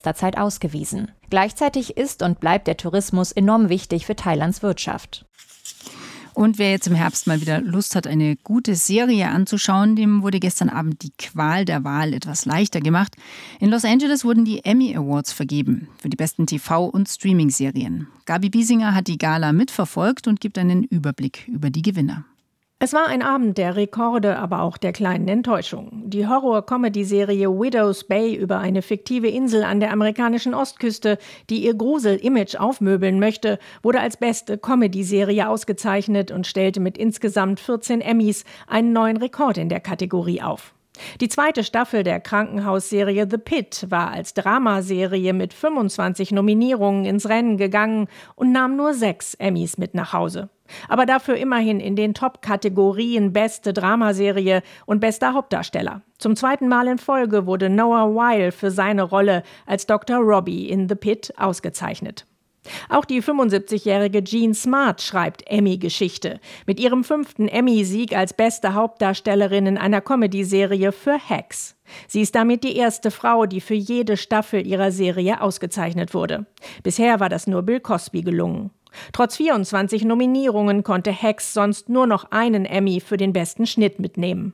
Zeit ausgewiesen. Gleichzeitig ist und bleibt der Tourismus enorm wichtig für Thailands Wirtschaft. Und wer jetzt im Herbst mal wieder Lust hat, eine gute Serie anzuschauen, dem wurde gestern Abend die Qual der Wahl etwas leichter gemacht. In Los Angeles wurden die Emmy Awards vergeben für die besten TV- und Streaming-Serien. Gabi Biesinger hat die Gala mitverfolgt und gibt einen Überblick über die Gewinner. Es war ein Abend der Rekorde, aber auch der kleinen Enttäuschung. Die Horror-Comedy-Serie Widow's Bay über eine fiktive Insel an der amerikanischen Ostküste, die ihr Grusel-Image aufmöbeln möchte, wurde als beste Comedy-Serie ausgezeichnet und stellte mit insgesamt 14 Emmys einen neuen Rekord in der Kategorie auf. Die zweite Staffel der Krankenhausserie The Pit war als Dramaserie mit 25 Nominierungen ins Rennen gegangen und nahm nur 6 Emmys mit nach Hause. Aber dafür immerhin in den Top-Kategorien Beste Dramaserie und Bester Hauptdarsteller. Zum zweiten Mal in Folge wurde Noah Wyle für seine Rolle als Dr. Robbie in The Pit ausgezeichnet. Auch die 75-jährige Jean Smart schreibt Emmy-Geschichte. Mit ihrem 5. Emmy-Sieg als beste Hauptdarstellerin in einer Comedy-Serie für Hacks. Sie ist damit die erste Frau, die für jede Staffel ihrer Serie ausgezeichnet wurde. Bisher war das nur Bill Cosby gelungen. Trotz 24 Nominierungen konnte Hacks sonst nur noch einen Emmy für den besten Schnitt mitnehmen.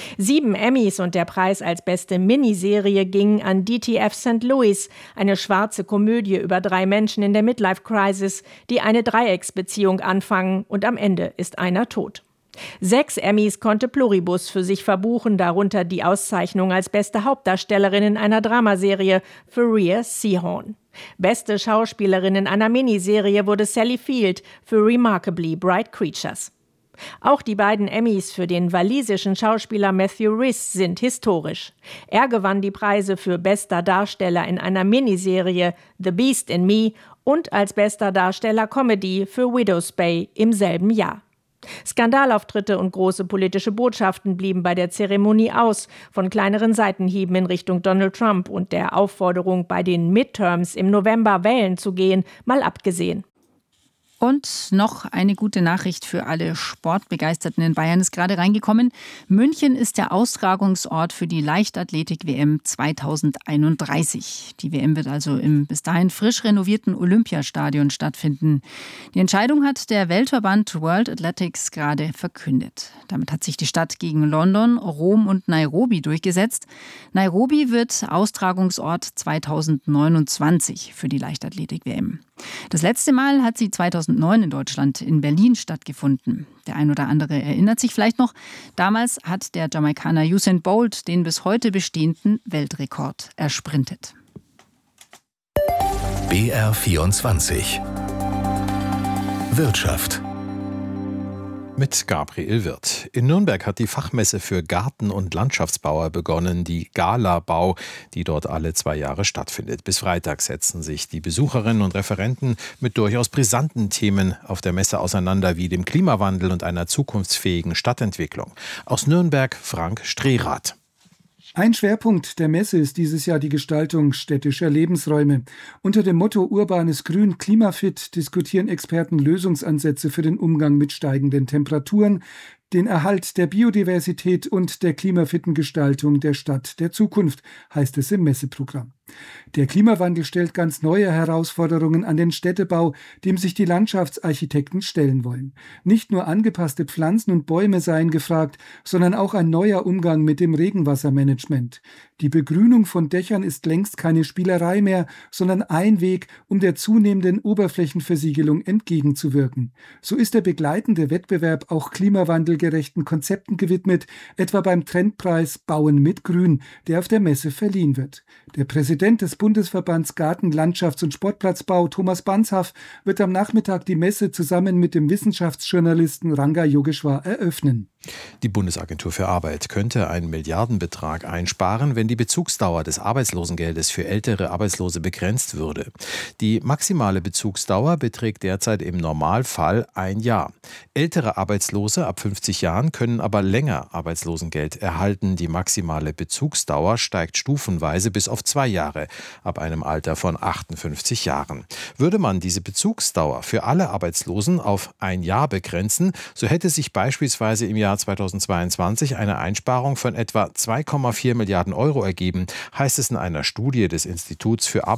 7 Emmys und der Preis als beste Miniserie gingen an DTF St. Louis, eine schwarze Komödie über 3 Menschen in der Midlife-Crisis, die eine Dreiecksbeziehung anfangen und am Ende ist einer tot. 6 Emmys konnte Pluribus für sich verbuchen, darunter die Auszeichnung als beste Hauptdarstellerin in einer Dramaserie für Rhea Seehorn. Beste Schauspielerin in einer Miniserie wurde Sally Field für Remarkably Bright Creatures. Auch die beiden Emmys für den walisischen Schauspieler Matthew Rhys sind historisch. Er gewann die Preise für bester Darsteller in einer Miniserie The Beast in Me und als bester Darsteller Comedy für Widow's Bay im selben Jahr. Skandalauftritte und große politische Botschaften blieben bei der Zeremonie aus, von kleineren Seitenhieben in Richtung Donald Trump und der Aufforderung, bei den Midterms im November wählen zu gehen, mal abgesehen. Und noch eine gute Nachricht für alle Sportbegeisterten in Bayern ist gerade reingekommen. München ist der Austragungsort für die Leichtathletik-WM 2031. Die WM wird also im bis dahin frisch renovierten Olympiastadion stattfinden. Die Entscheidung hat der Weltverband World Athletics gerade verkündet. Damit hat sich die Stadt gegen London, Rom und Nairobi durchgesetzt. Nairobi wird Austragungsort 2029 für die Leichtathletik-WM. Das letzte Mal hat sie 2009 in Deutschland in Berlin stattgefunden. Der ein oder andere erinnert sich vielleicht noch. Damals hat der Jamaikaner Usain Bolt den bis heute bestehenden Weltrekord ersprintet. BR24 Wirtschaft mit Gabriel Wirth. In Nürnberg hat die Fachmesse für Garten- und Landschaftsbauer begonnen, die Gala-Bau, die dort alle 2 Jahre stattfindet. Bis Freitag setzen sich die Besucherinnen und Referenten mit durchaus brisanten Themen auf der Messe auseinander, wie dem Klimawandel und einer zukunftsfähigen Stadtentwicklung. Aus Nürnberg Frank Strehrath. Ein Schwerpunkt der Messe ist dieses Jahr die Gestaltung städtischer Lebensräume. Unter dem Motto Urbanes Grün, Klimafit diskutieren Experten Lösungsansätze für den Umgang mit steigenden Temperaturen, den Erhalt der Biodiversität und der klimafitten Gestaltung der Stadt der Zukunft, heißt es im Messeprogramm. Der Klimawandel stellt ganz neue Herausforderungen an den Städtebau, dem sich die Landschaftsarchitekten stellen wollen. Nicht nur angepasste Pflanzen und Bäume seien gefragt, sondern auch ein neuer Umgang mit dem Regenwassermanagement. Die Begrünung von Dächern ist längst keine Spielerei mehr, sondern ein Weg, um der zunehmenden Oberflächenversiegelung entgegenzuwirken. So ist der begleitende Wettbewerb auch klimawandelgerechten Konzepten gewidmet, etwa beim Trendpreis Bauen mit Grün, der auf der Messe verliehen wird. Der Präsident des Bundesverbands Garten-, Landschafts- und Sportplatzbau, Thomas Banzhaf, wird am Nachmittag die Messe zusammen mit dem Wissenschaftsjournalisten Ranga Yogeshwar eröffnen. Die Bundesagentur für Arbeit könnte einen Milliardenbetrag einsparen, wenn die Bezugsdauer des Arbeitslosengeldes für ältere Arbeitslose begrenzt würde. Die maximale Bezugsdauer beträgt derzeit im Normalfall 1 Jahr. Ältere Arbeitslose ab 50 Jahren können aber länger Arbeitslosengeld erhalten. Die maximale Bezugsdauer steigt stufenweise bis auf 2 Jahre, ab einem Alter von 58 Jahren. Würde man diese Bezugsdauer für alle Arbeitslosen auf 1 Jahr begrenzen, so hätte sich beispielsweise im Jahr 2022 eine Einsparung von etwa 2,4 Milliarden Euro ergeben, heißt es in einer Studie des Instituts für